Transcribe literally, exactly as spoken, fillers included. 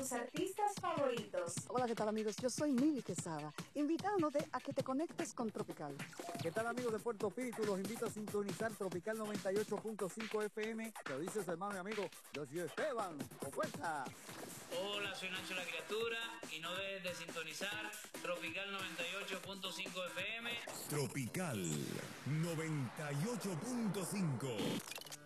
tus artistas favoritos. Hola, ¿qué tal, amigos? Yo soy Mili Quesada, invitándote a que te conectes con Tropical. ¿Qué tal, amigos de Puerto Espíritu? Los invito a sintonizar Tropical noventa y ocho punto cinco F M. Te lo dice su hermano y amigo, yo soy Esteban. ¡Con fuerza! Hola, soy Nacho la Criatura y no dejes de sintonizar Tropical noventa y ocho punto cinco F M. Tropical noventa y ocho punto cinco.